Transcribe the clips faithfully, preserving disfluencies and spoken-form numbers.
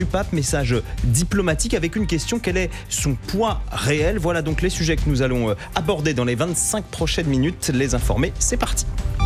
Du pape, message diplomatique avec une question: quel est son poids réel? Voilà donc les sujets que nous allons aborder dans les vingt-cinq prochaines minutes. Les informer, c'est parti.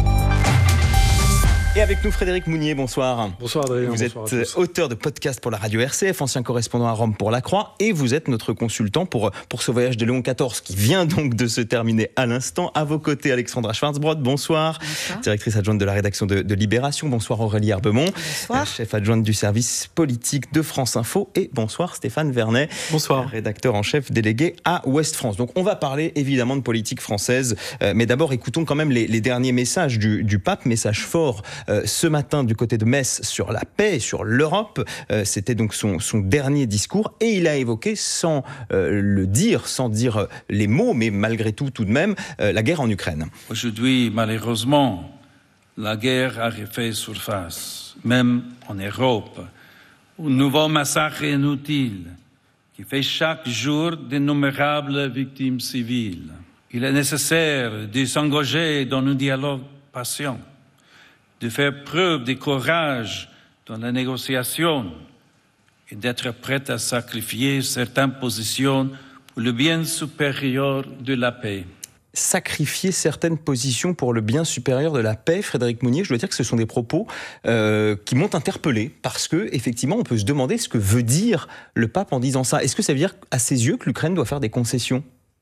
Et avec nous Frédéric Mounier, bonsoir. Bonsoir Adrien. Vous bonsoir êtes auteur de podcast pour la radio R C F, ancien correspondant à Rome pour La Croix, et vous êtes notre consultant pour, pour ce voyage de Léon quatorze qui vient donc de se terminer à l'instant. À vos côtés, Alexandra Schwarzbrod, bonsoir. Bonsoir. Directrice adjointe de la rédaction de, de Libération. Bonsoir Aurélie Herbemont. Bonsoir. Chef adjointe du service politique de France Info. Et bonsoir Stéphane Vernet. Bonsoir. Rédacteur en chef délégué à Ouest France. Donc on va parler évidemment de politique française, euh, mais d'abord écoutons quand même les, les derniers messages du, du pape, message fort Euh, ce matin du côté de Metz sur la paix, sur l'Europe. Euh, c'était donc son, son dernier discours et il a évoqué, sans euh, le dire, sans dire euh, les mots, mais malgré tout tout de même, euh, la guerre en Ukraine. Aujourd'hui, malheureusement, la guerre a refait surface, même en Europe. Un nouveau massacre inutile qui fait chaque jour d'innombrables victimes civiles. Il est nécessaire de s'engager dans un dialogue patient, de faire preuve de courage dans la négociation et d'être prêt à sacrifier certaines positions pour le bien supérieur de la paix. Sacrifier certaines positions pour le bien supérieur de la paix, Frédéric Mounier, je dois dire que ce sont des propos euh, qui m'ont interpellé, parce que effectivement, on peut se demander ce que veut dire le pape en disant ça. Est-ce que ça veut dire à ses yeux que l'Ukraine doit faire des concessions ?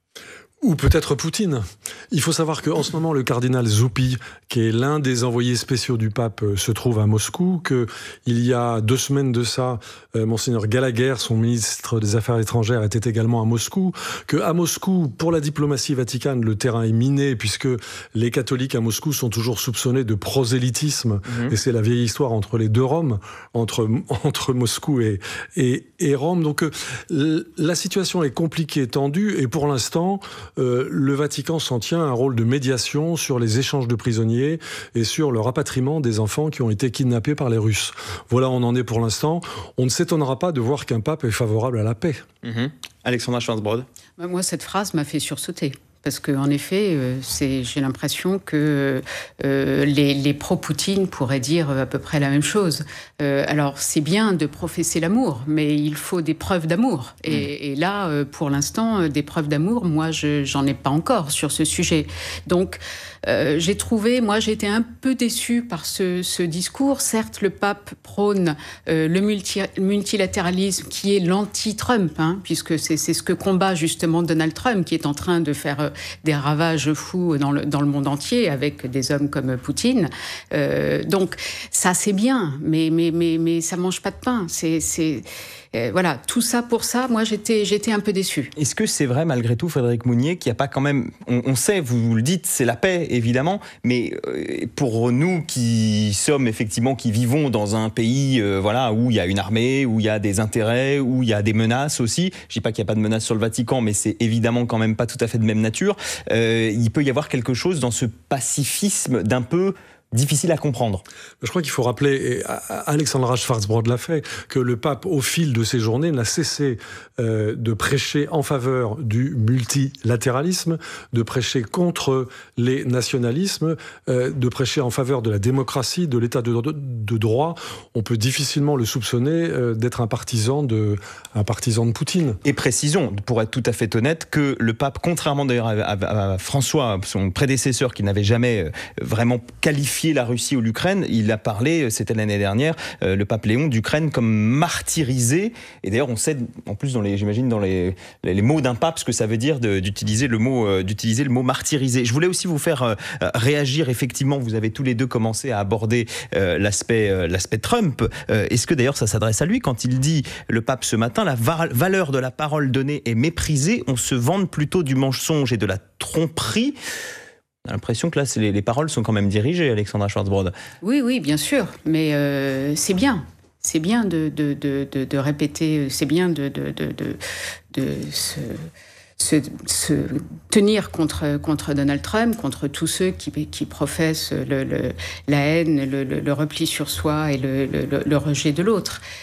Ou peut-être Poutine. Il faut savoir qu'en ce moment, le cardinal Zuppi, qui est l'un des envoyés spéciaux du pape, se trouve à Moscou, qu'il y a deux semaines de ça, euh, Monseigneur Gallagher, son ministre des Affaires étrangères, était également à Moscou, qu'à Moscou, pour la diplomatie vaticane, le terrain est miné, puisque les catholiques à Moscou sont toujours soupçonnés de prosélytisme, mmh. et c'est la vieille histoire entre les deux Roms, entre, entre Moscou et, et, et Rome. Donc euh, la situation est compliquée, tendue, et pour l'instant, Euh, le Vatican s'en tient à un rôle de médiation sur les échanges de prisonniers et sur le rapatriement des enfants qui ont été kidnappés par les Russes. Voilà, on en est pour l'instant. On ne s'étonnera pas de voir qu'un pape est favorable à la paix. Mmh. Alexandra Schwarzbrod. Moi, cette phrase m'a fait sursauter. Parce qu'en effet, euh, c'est, j'ai l'impression que euh, les, les pro-Poutine pourraient dire à peu près la même chose. Euh, alors, c'est bien de professer l'amour, mais il faut des preuves d'amour. Et, mmh. et là, euh, pour l'instant, des preuves d'amour, moi, je, j'en ai pas encore sur ce sujet. Donc, euh, j'ai trouvé, moi, j'ai été un peu déçue par ce, ce discours. Certes, le pape prône euh, le multi, multilatéralisme qui est l'anti-Trump, hein, puisque c'est, c'est ce que combat justement Donald Trump, qui est en train de faire des ravages fous dans le, dans le monde entier avec des hommes comme Poutine. Euh, donc ça c'est bien, mais, mais, mais, mais ça mange pas de pain. C'est, c'est, euh, voilà, tout ça pour ça, moi j'étais, j'étais un peu déçue. Est-ce que c'est vrai malgré tout, Frédéric Mounier, qu'il n'y a pas quand même... On, on sait, vous, vous le dites, c'est la paix évidemment, mais euh, pour nous qui sommes effectivement, qui vivons dans un pays euh, voilà, où il y a une armée, où il y a des intérêts, où il y a des menaces aussi, je dis pas qu'il n'y a pas de menaces sur le Vatican, mais c'est évidemment quand même pas tout à fait de même nature. Euh, il peut y avoir quelque chose dans ce pacifisme d'un peu difficile à comprendre. Je crois qu'il faut rappeler, et Alexandra Schwarzbrod l'a fait, que le pape, au fil de ses journées, n'a cessé euh, de prêcher en faveur du multilatéralisme, de prêcher contre les nationalismes, euh, de prêcher en faveur de la démocratie, de l'état de, de, de droit. On peut difficilement le soupçonner euh, d'être un partisan de, un partisan de Poutine. Et précisons, pour être tout à fait honnête, que le pape, contrairement d'ailleurs à, à, à François, son prédécesseur, qui n'avait jamais vraiment qualifié la Russie ou l'Ukraine, il a parlé, c'était l'année dernière, euh, le pape Léon, d'Ukraine comme martyrisée. Et d'ailleurs, on sait, en plus, dans les, j'imagine, dans les, les, les mots d'un pape, ce que ça veut dire de, d'utiliser, le mot, euh, d'utiliser le mot martyrisé. Je voulais aussi vous faire euh, réagir. Effectivement, vous avez tous les deux commencé à aborder euh, l'aspect, euh, l'aspect Trump. Euh, est-ce que d'ailleurs ça s'adresse à lui quand il dit, le pape ce matin, la va- valeur de la parole donnée est méprisée, on se vante plutôt du mensonge et de la tromperie. On a l'impression que là, les, les paroles sont quand même dirigées, Alexandra Schwarzbrod. Oui, oui, bien sûr, mais euh, c'est bien. C'est bien de, de, de, de, de répéter, c'est bien de, de, de, de, de se, se, se tenir contre, contre Donald Trump, contre tous ceux qui, qui professent le, le, la haine, le, le, le repli sur soi et le, le, le rejet de l'autre.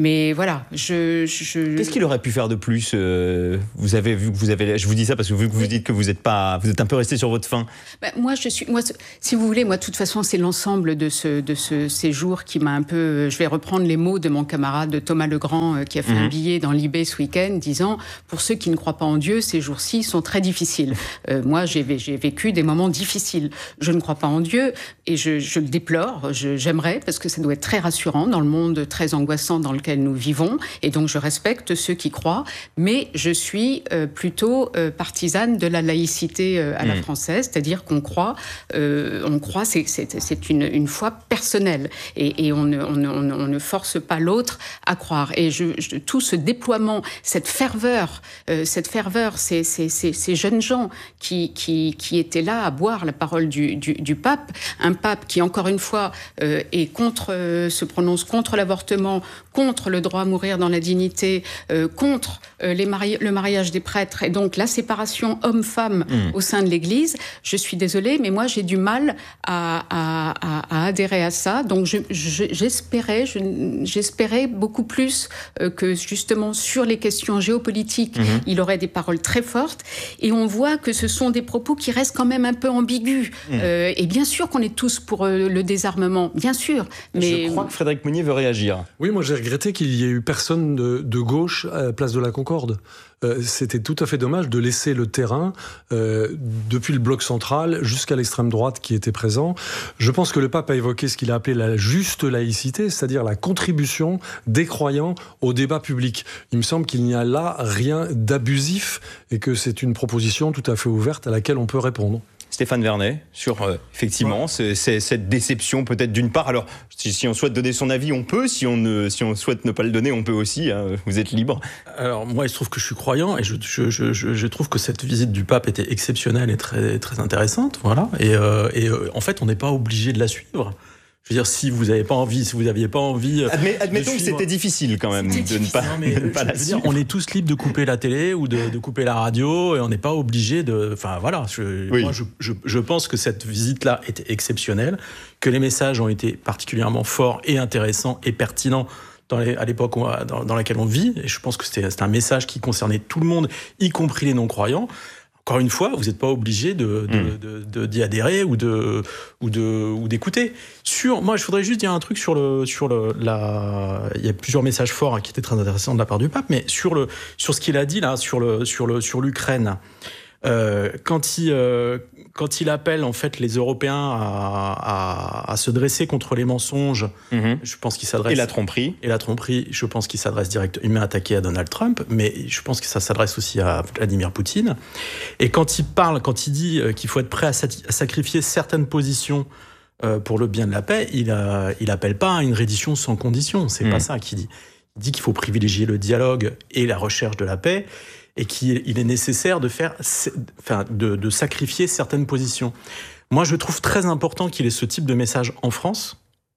Mais voilà, je... je... Qu'est-ce qu'il aurait pu faire de plus euh, Vous avez vu que vous avez... Je vous dis ça parce que vu que vous dites que vous êtes pas... Vous êtes un peu resté sur votre faim. Ben, moi, je suis... Moi, si vous voulez, moi, de toute façon, c'est l'ensemble de ce, de ce séjour qui m'a un peu... Je vais reprendre les mots de mon camarade Thomas Legrand euh, qui a fait mmh. un billet dans Libé ce week-end disant « Pour ceux qui ne croient pas en Dieu, ces jours-ci sont très difficiles. Euh, » Moi, j'ai, j'ai vécu des moments difficiles. Je ne crois pas en Dieu et je, je le déplore. Je, j'aimerais, parce que ça doit être très rassurant dans le monde très angoissant dans lequel nous vivons. Et donc, je respecte ceux qui croient, mais je suis euh, plutôt euh, partisane de la laïcité euh, à mmh. la française, c'est-à-dire qu'on croit, euh, on croit, c'est, c'est, c'est une, une foi personnelle. Et, et on, ne, on, ne, on ne force pas l'autre à croire. Et je, je, tout ce déploiement, cette ferveur, euh, cette ferveur, ces, ces, ces, ces jeunes gens qui, qui, qui étaient là à boire la parole du, du, du pape, un pape qui, encore une fois, euh, est contre, euh, se prononce contre l'avortement, contre le droit à mourir dans la dignité, euh, contre euh, les mari- le mariage des prêtres et donc la séparation homme-femme mmh. au sein de l'Église. Je suis désolée, mais moi j'ai du mal à, à, à, à adhérer à ça. Donc je, je, j'espérais, je, j'espérais beaucoup plus euh, que justement sur les questions géopolitiques, mmh. il aurait des paroles très fortes. Et on voit que ce sont des propos qui restent quand même un peu ambigus. Mmh. Euh, et bien sûr qu'on est tous pour euh, le désarmement, bien sûr. Mais... Je crois que Frédéric Mounier veut réagir. Oui, moi j'ai regretté qu'il y ait eu personne de, de gauche à la place de la Concorde. Euh, c'était tout à fait dommage de laisser le terrain euh, depuis le bloc central jusqu'à l'extrême droite qui était présent. Je pense que le pape a évoqué ce qu'il a appelé la juste laïcité, c'est-à-dire la contribution des croyants au débat public. Il me semble qu'il n'y a là rien d'abusif et que c'est une proposition tout à fait ouverte à laquelle on peut répondre. Stéphane Vernet, sur euh, effectivement ouais. c'est, c'est, cette déception peut-être d'une part. Alors si, si on souhaite donner son avis, on peut. Si on, ne, si on souhaite ne pas le donner, on peut aussi. Hein, vous êtes libre. Alors moi, il se trouve que je suis croyant et je, je, je, je trouve que cette visite du pape était exceptionnelle et très, très intéressante. Voilà. Et, euh, et euh, en fait, on n'est pas obligé de la suivre. Je veux dire, si vous n'avez pas envie, si vous n'aviez pas envie... Admet, admettons que c'était difficile quand même c'était de ne pas, non, mais, de ne pas la suivre. Dire, on est tous libres de couper la télé ou de, de couper la radio et on n'est pas obligé de... Enfin voilà, je, oui. moi je, je, je pense que cette visite-là était exceptionnelle, que les messages ont été particulièrement forts et intéressants et pertinents dans les, à l'époque dans, dans laquelle on vit. Et je pense que c'était, c'était un message qui concernait tout le monde, y compris les non-croyants. Encore une fois, vous n'êtes pas obligé de, de, mmh. de, de, d'y adhérer ou, de, ou, de, ou d'écouter. Sur, moi, je voudrais juste dire un truc sur le, sur le, la. Il y a plusieurs messages forts hein, qui étaient très intéressants de la part du pape, mais sur le, sur ce qu'il a dit là, sur le, sur le, sur l'Ukraine. Euh, quand il euh, quand il appelle en fait les Européens à, à, à se dresser contre les mensonges, mmh. je pense qu'il s'adresse et la tromperie et la tromperie, je pense qu'il s'adresse directement, il m'a attaqué à Donald Trump, mais je pense que ça s'adresse aussi à Vladimir Poutine. Et quand il parle, quand il dit qu'il faut être prêt à, sati- à sacrifier certaines positions euh, pour le bien de la paix, il a, il appelle pas à une reddition sans condition. C'est mmh. pas ça qu'il dit. Il dit qu'il faut privilégier le dialogue et la recherche de la paix. Et qu'il est nécessaire de faire, enfin, de, de sacrifier certaines positions. Moi, je trouve très important qu'il ait ce type de message en France,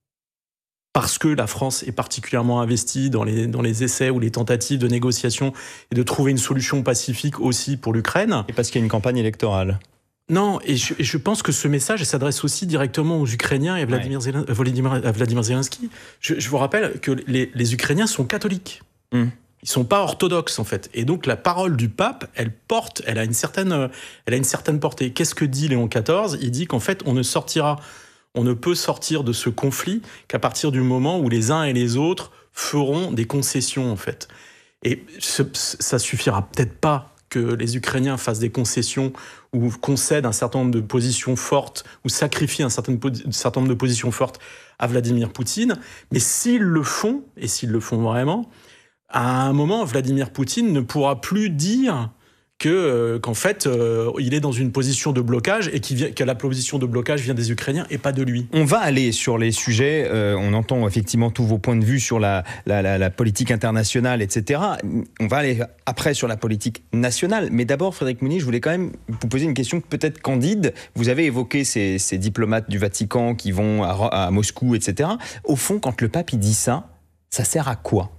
parce que la France est particulièrement investie dans les, dans les essais ou les tentatives de négociation et de trouver une solution pacifique aussi pour l'Ukraine. Et parce qu'il y a une campagne électorale. Non, et je, et je pense que ce message s'adresse aussi directement aux Ukrainiens et à Vladimir, ouais. Zelen, Vladimir, à Vladimir Zelensky. Je, je vous rappelle que les, les Ukrainiens sont catholiques. Mmh. Ils sont pas orthodoxes en fait, et donc la parole du pape, elle porte, elle a une certaine, elle a une certaine portée. Qu'est-ce que dit Léon quatorze ? Il dit qu'en fait, on ne sortira, on ne peut sortir de ce conflit qu'à partir du moment où les uns et les autres feront des concessions en fait. Et ce, ça suffira peut-être pas que les Ukrainiens fassent des concessions ou concèdent un certain nombre de positions fortes ou sacrifient un certain, un certain nombre de positions fortes à Vladimir Poutine, mais s'ils le font et s'ils le font vraiment. À un moment, Vladimir Poutine ne pourra plus dire que, euh, qu'en fait, euh, il est dans une position de blocage et qu'il vient, que la position de blocage vient des Ukrainiens et pas de lui. On va aller sur les sujets, euh, on entend effectivement tous vos points de vue sur la, la, la, la politique internationale, et cetera. On va aller après sur la politique nationale. Mais d'abord, Frédéric Mounier, je voulais quand même vous poser une question peut-être candide. Vous avez évoqué ces, ces diplomates du Vatican qui vont à, à Moscou, et cetera. Au fond, quand le pape il dit ça, ça sert à quoi ?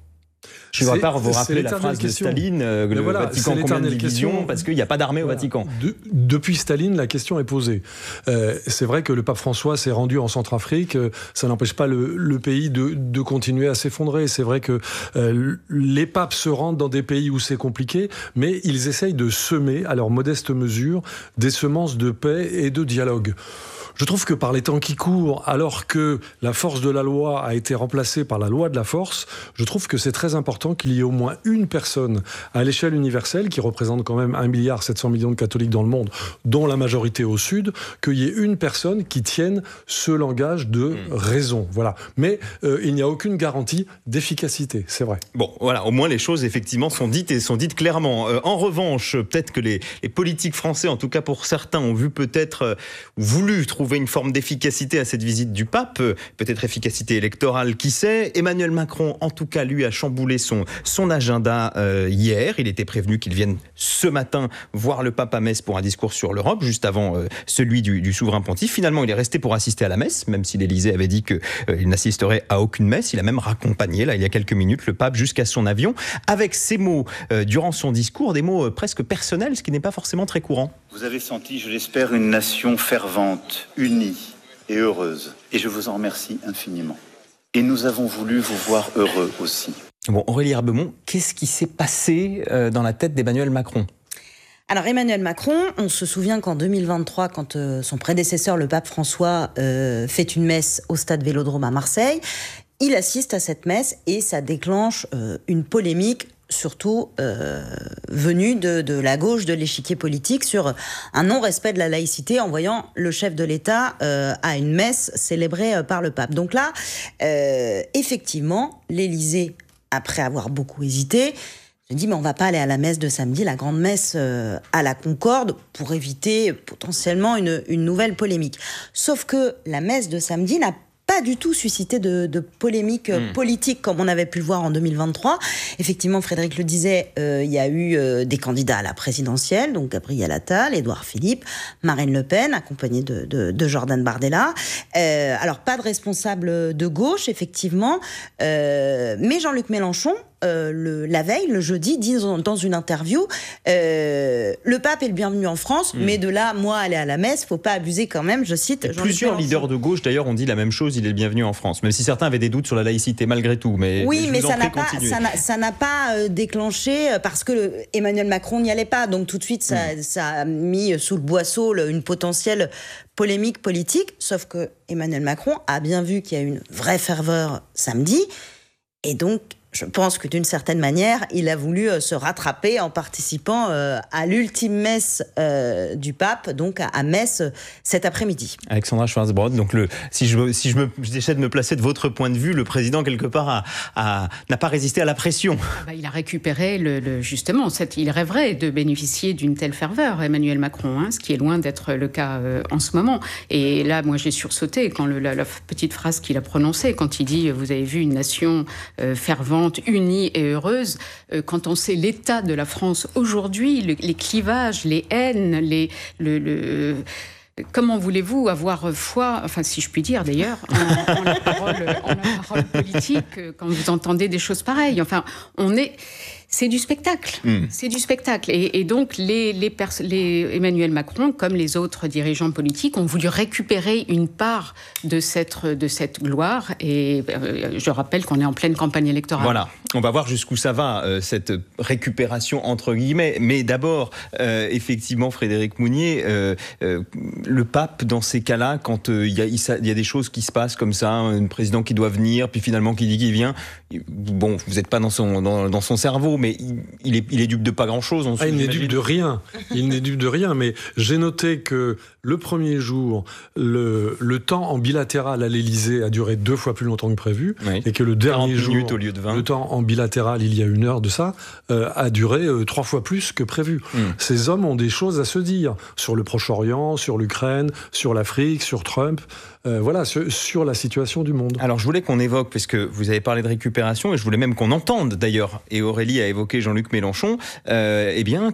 Je ne vais pas vous rappeler la phrase de Staline, euh, le voilà, Vatican combien de divisions, parce qu'il n'y a pas d'armée voilà. au Vatican. De, depuis Staline, la question est posée. Euh, c'est vrai que le pape François s'est rendu en Centrafrique, euh, ça n'empêche pas le, le pays de, de continuer à s'effondrer. C'est vrai que euh, les papes se rendent dans des pays où c'est compliqué, mais ils essayent de semer, à leur modeste mesure, des semences de paix et de dialogue. Je trouve que par les temps qui courent, alors que la force de la loi a été remplacée par la loi de la force, je trouve que c'est très important qu'il y ait au moins une personne à l'échelle universelle, qui représente quand même un milliard sept cents millions de catholiques dans le monde, dont la majorité au sud, qu'il y ait une personne qui tienne ce langage de mmh. raison. Voilà. Mais euh, il n'y a aucune garantie d'efficacité, c'est vrai. Bon, voilà, au moins les choses effectivement sont dites et sont dites clairement. Euh, en revanche, peut-être que les, les politiques français, en tout cas pour certains, ont vu peut-être, euh, voulu trouver une forme d'efficacité à cette visite du pape, peut-être efficacité électorale, qui sait. Emmanuel Macron, en tout cas, lui, a chamboulé son, son agenda euh, hier. Il était prévenu qu'il vienne ce matin voir le pape à Metz pour un discours sur l'Europe, juste avant euh, celui du, du souverain pontife. Finalement, il est resté pour assister à la messe, même si l'Élysée avait dit qu'il euh, n'assisterait à aucune messe. Il a même raccompagné, là, il y a quelques minutes, le pape jusqu'à son avion, avec ces mots euh, durant son discours, des mots euh, presque personnels, ce qui n'est pas forcément très courant. Vous avez senti, je l'espère, une nation fervente, unie et heureuse. Et je vous en remercie infiniment. Et nous avons voulu vous voir heureux aussi. Bon, Aurélie Herbemont, qu'est-ce qui s'est passé euh, dans la tête d'Emmanuel Macron ? Alors Emmanuel Macron, on se souvient qu'en deux mille vingt-trois, quand euh, son prédécesseur, le pape François, euh, fait une messe au stade Vélodrome à Marseille, il assiste à cette messe et ça déclenche euh, une polémique surtout euh, venu de, de la gauche de l'échiquier politique sur un non-respect de la laïcité en voyant le chef de l'État euh, à une messe célébrée euh, par le pape. Donc là, euh, effectivement, l'Élysée, après avoir beaucoup hésité, se dit mais on va pas aller à la messe de samedi, la grande messe euh, à la Concorde, pour éviter potentiellement une, une nouvelle polémique. Sauf que la messe de samedi n'a pas du tout suscité de, de polémique mmh. politique comme on avait pu le voir en deux mille vingt-trois. Effectivement, Frédéric le disait, euh, il y a eu euh, des candidats à la présidentielle, donc Gabriel Attal, Édouard Philippe, Marine Le Pen, accompagnée de, de, de Jordan Bardella. Euh, alors, pas de responsable de gauche, effectivement, euh, mais Jean-Luc Mélenchon, Euh, le, la veille, le jeudi, dit dans une interview euh, le pape est le bienvenu en France, mmh. mais de là, moi, aller à la messe, faut pas abuser quand même, je cite. Et plusieurs leaders de gauche, d'ailleurs, ont dit la même chose, il est le bienvenu en France, même si certains avaient des doutes sur la laïcité, malgré tout. Mais, oui, mais, mais ça, n'a pas, ça, n'a, ça n'a pas euh, déclenché, parce que le, Emmanuel Macron n'y allait pas, donc tout de suite, ça, mmh. ça a mis sous le boisseau le, une potentielle polémique politique, sauf que Emmanuel Macron a bien vu qu'il y a une vraie ferveur samedi, et donc je pense que d'une certaine manière, il a voulu euh, se rattraper en participant euh, à l'ultime messe euh, du pape, donc à, à Metz euh, cet après-midi. Alexandra Schwarzbrod, donc le, si je, si je me, j'essaie de me placer de votre point de vue, le président quelque part a, a, n'a pas résisté à la pression. Bah, il a récupéré le, le justement, cette, il rêverait de bénéficier d'une telle ferveur, Emmanuel Macron, hein, ce qui est loin d'être le cas euh, en ce moment. Et là, moi, j'ai sursauté quand le, la, la petite phrase qu'il a prononcée, quand il dit, vous avez vu une nation euh, fervente, unie et heureuse, euh, quand on sait l'état de la France aujourd'hui, le, les clivages, les haines, les, le, le, comment voulez-vous avoir foi, enfin si je puis dire d'ailleurs, en, en, la, parole, en la parole politique quand vous entendez des choses pareilles. Enfin, on est... C'est du spectacle, mmh. c'est du spectacle. Et, et donc, les, les, pers- les Emmanuel Macron, comme les autres dirigeants politiques, ont voulu récupérer une part de cette, de cette gloire. Et euh, je rappelle qu'on est en pleine campagne électorale. Voilà, on va voir jusqu'où ça va, euh, cette récupération entre guillemets. Mais d'abord, euh, effectivement, Frédéric Mounier, euh, euh, le pape, dans ces cas-là, quand il euh, y, y a des choses qui se passent comme ça, un président qui doit venir, puis finalement qui dit qu'il vient, bon, vous n'êtes pas dans son, dans, dans son cerveau, mais il, il, est, il est dupe de pas grand-chose. Ah, il n'est dupe de rien. Il n'est dupe de rien. Mais j'ai noté que le premier jour, le, le temps en bilatéral à l'Élysée a duré deux fois plus longtemps que prévu, oui. Et que le dernier jour, au lieu de vingt. Le temps en bilatéral, il y a une heure de ça, euh, a duré euh, trois fois plus que prévu. Mm. Ces hommes ont des choses à se dire sur le Proche-Orient, sur l'Ukraine, sur l'Afrique, sur Trump. Euh, voilà, sur, sur la situation du monde. Alors, je voulais qu'on évoque, parce que vous avez parlé de récupération, et je voulais même qu'on entende, d'ailleurs, et Aurélie a évoqué Jean-Luc Mélenchon, euh, eh bien,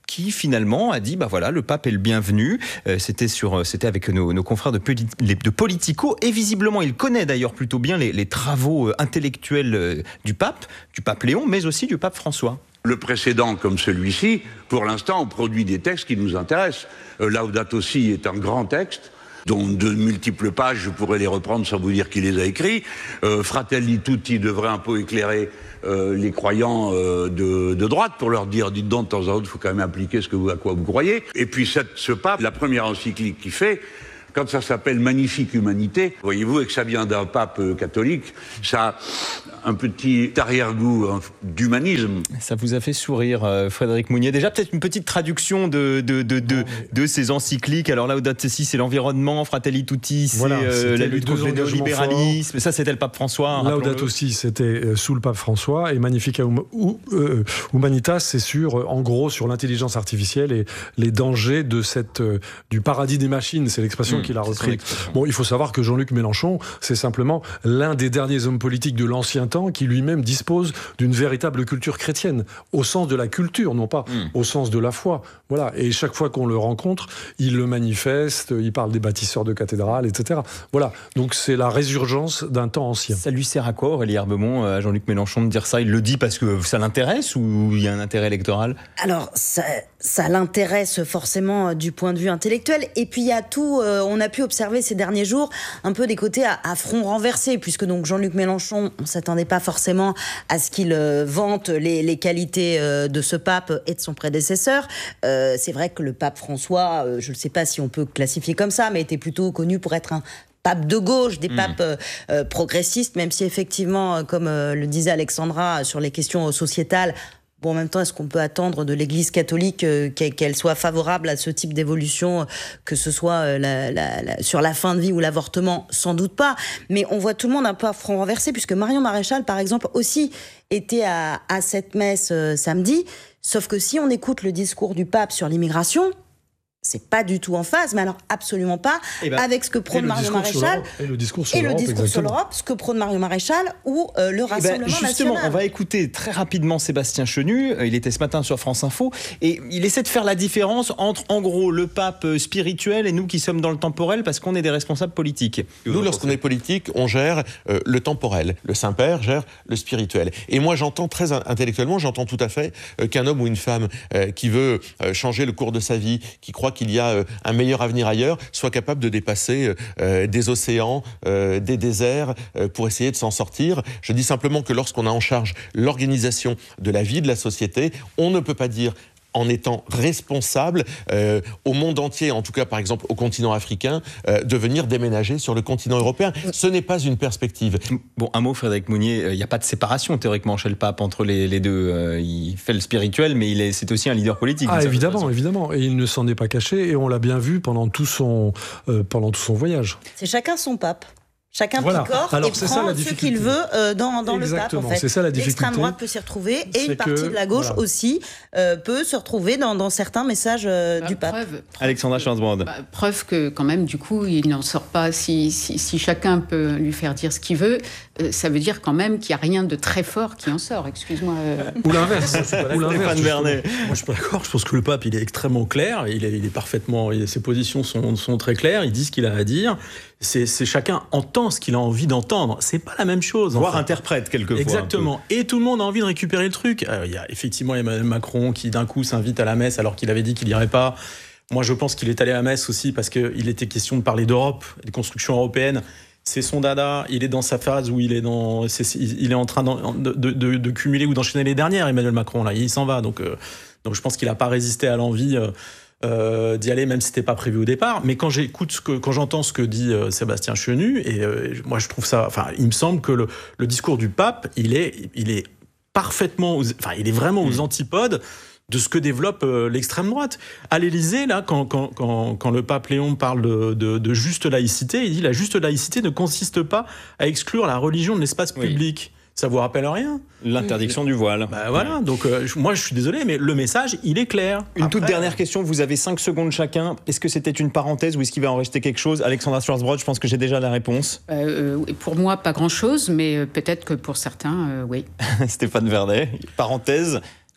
qui finalement a dit bah voilà, le pape est le bienvenu. Euh, c'était sur, c'était avec nos, nos confrères de, de Politico, et visiblement il connaît d'ailleurs plutôt bien les, les travaux intellectuels du pape, du pape Léon, mais aussi du pape François. Le précédent comme celui-ci, pour l'instant, on produit des textes qui nous intéressent. Euh, Laudato Si est un grand texte, dont de multiples pages, je pourrais les reprendre sans vous dire qui les a écrits. Euh, Fratelli Tutti devrait un peu éclairer euh, les croyants euh, de, de droite pour leur dire, dites donc, de temps en temps, il faut quand même appliquer ce que vous, à quoi vous croyez. Et puis cette, ce pape, la première encyclique qu'il fait, quand ça s'appelle Magnifique Humanité, voyez-vous, et que ça vient d'un pape catholique, ça a un petit arrière-goût d'humanisme. Ça vous a fait sourire, Frédéric Mounier. Déjà, peut-être une petite traduction de, de, de, de, de ces encycliques. Alors, Laudato Si, c'est l'environnement, Fratelli Tutti, c'est voilà, euh, la lutte contre le néolibéralisme. Ça, c'était le pape François. Laudato Si, c'était sous le pape François. Et Magnifica hum, euh, Humanitas, c'est sur, en gros, sur l'intelligence artificielle et les dangers de cette, euh, du paradis des machines. C'est l'expression mmh, qu'il a repris. Bon, il faut savoir que Jean-Luc Mélenchon, c'est simplement l'un des derniers hommes politiques de l'ancien temps qui lui-même dispose d'une véritable culture chrétienne, au sens de la culture, non pas mmh. au sens de la foi. Voilà. Et chaque fois qu'on le rencontre, il le manifeste, il parle des bâtisseurs de cathédrales, et cetera. Voilà. Donc c'est la résurgence d'un temps ancien. Ça lui sert à quoi, Aurélie Herbemont, à Jean-Luc Mélenchon de dire ça? Il le dit parce que ça l'intéresse ou il y a un intérêt électoral? Alors, ça, ça l'intéresse forcément du point de vue intellectuel. Et puis il y a tout, euh, on a pu observer ces derniers jours un peu des côtés à, à front renversé, puisque donc Jean-Luc Mélenchon, on s'attendait pas forcément à ce qu'il euh, vante les, les qualités euh, de ce pape et de son prédécesseur. Euh, c'est vrai que le pape François, euh, je ne sais pas si on peut classifier comme ça, mais était plutôt connu pour être un pape de gauche, des mmh. papes euh, euh, progressistes, même si effectivement, euh, comme euh, le disait Alexandra, sur les questions sociétales, bon, en même temps, est-ce qu'on peut attendre de l'Église catholique euh, qu'elle soit favorable à ce type d'évolution, que ce soit euh, la, la, la, sur la fin de vie ou l'avortement? Sans doute pas. Mais on voit tout le monde un peu à front renversé, puisque Marion Maréchal, par exemple, aussi était à, à cette messe euh, samedi. Sauf que si on écoute le discours du pape sur l'immigration, c'est pas du tout en phase, mais alors absolument pas ben, avec ce que prône Marion Maréchal et le discours sur et l'Europe, le discours sur l'Europe, ce que prône Marion Maréchal ou euh, le Rassemblement ben, justement, national. On va écouter très rapidement Sébastien Chenu. Il était ce matin sur France Info et il essaie de faire la différence entre, en gros, le pape spirituel et nous qui sommes dans le temporel parce qu'on est des responsables politiques. Nous, lorsqu'on est politique, on gère euh, le temporel. Le Saint-Père gère le spirituel. Et moi, j'entends très intellectuellement, j'entends tout à fait euh, qu'un homme ou une femme euh, qui veut euh, changer le cours de sa vie, qui croit qu'il y a euh, un meilleur avenir ailleurs, soit capable de dépasser euh, des océans, euh, des déserts, euh, pour essayer de s'en sortir. Je dis simplement que lorsqu'on a en charge l'organisation de la vie de la société, on ne peut pas dire en étant responsable euh, au monde entier, en tout cas par exemple au continent africain, euh, de venir déménager sur le continent européen. Ce n'est pas une perspective. Bon, un mot, Frédéric Mounier, il euh, n'y a pas de séparation théoriquement chez le pape entre les, les deux. Euh, il fait le spirituel, mais il est, c'est aussi un leader politique. Ah, évidemment, évidemment. Et il ne s'en est pas caché, et on l'a bien vu pendant tout son, euh, pendant tout son voyage. C'est chacun son pape. Chacun voilà. picore Alors, et prend ce qu'il veut euh, dans, dans le pape. En fait. C'est ça la difficulté. L'extrême droite peut s'y retrouver et une partie que, de la gauche voilà. aussi euh, peut se retrouver dans, dans certains messages euh, bah, du pape. Preuve, preuve, Alexandra Schwarzbrand. Bah, preuve que quand même, du coup, il n'en sort pas. Si, si, si chacun peut lui faire dire ce qu'il veut, euh, ça veut dire quand même qu'il n'y a rien de très fort qui en sort. Excuse-moi. Euh... Ou l'inverse. Ou l'inverse. Moi, je suis pas d'accord. Je pense que le pape, il est extrêmement clair. Il est, il est parfaitement. Il, ses positions sont, sont très claires. Il dit ce qu'il a à dire. C'est, c'est chacun entend ce qu'il a envie d'entendre. C'est pas la même chose. Voire enfin. interprète quelquefois. Exactement. Et tout le monde a envie de récupérer le truc. Euh, il y a effectivement Emmanuel Macron qui d'un coup s'invite à la messe alors qu'il avait dit qu'il n'irait pas. Moi, je pense qu'il est allé à la messe aussi parce qu'il était question de parler d'Europe, des constructions européennes. C'est son dada. Il est dans sa phase où il est dans, c'est, il est en train de, de, de, de cumuler ou d'enchaîner les dernières. Emmanuel Macron là, il s'en va. Donc, euh, donc je pense qu'il n'a pas résisté à l'envie. Euh, Euh, d'y aller même si c'était pas prévu au départ, mais quand j'écoute ce que, quand j'entends ce que dit euh, Sébastien Chenu, et euh, moi je trouve ça, enfin il me semble que le, le discours du pape, il est, il est parfaitement, aux, enfin il est vraiment aux antipodes de ce que développe euh, l'extrême droite. À l'Élysée, là, quand, quand, quand, quand le pape Léon parle de, de, de juste laïcité, il dit la juste laïcité ne consiste pas à exclure la religion de l'espace oui. public. Ça vous rappelle rien? L'interdiction du voile. Bah voilà, donc euh, moi je suis désolé, mais le message, il est clair. Une Après, toute dernière question, vous avez cinq secondes chacun. Est-ce que c'était une parenthèse ou est-ce qu'il va en rester quelque chose? Alexandra Schwarzbrand, je pense que j'ai déjà la réponse. Euh, pour moi, pas grand-chose, mais peut-être que pour certains, euh, oui. Stéphane Vernet, parenthèse.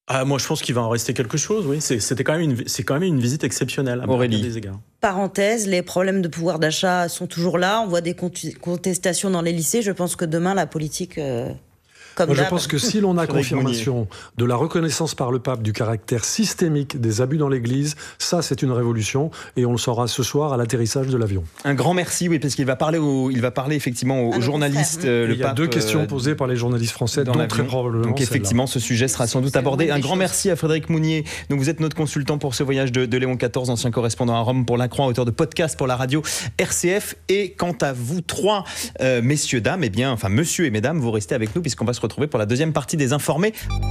Ah, moi, je pense qu'il va en rester quelque chose, oui. C'est, c'était quand même une, c'est quand même une visite exceptionnelle à Aurélie. bien des égards. Parenthèse, les problèmes de pouvoir d'achat sont toujours là. On voit des contestations dans les lycées. Je pense que demain, la politique... Euh... Comme Moi, je pense que si l'on a confirmation de la reconnaissance par le pape du caractère systémique des abus dans l'Église, ça c'est une révolution et on le saura ce soir à l'atterrissage de l'avion. Un grand merci, oui, parce qu'il va parler, au, il va parler effectivement aux, aux journalistes. Euh, le il y a pape, deux questions euh, posées par les journalistes français, dont très probablement Donc effectivement, ce sujet sera sans doute abordé. Un grand merci à Frédéric Mounier. Donc vous êtes notre consultant pour ce voyage de, de Léon quatorze, ancien correspondant à Rome pour La Croix, auteur de podcast pour la radio R C F. Et quant à vous trois, euh, messieurs, dames, eh bien, enfin monsieur et mesdames, vous restez avec nous puisqu'on va se retrouver pour la deuxième partie des Informés.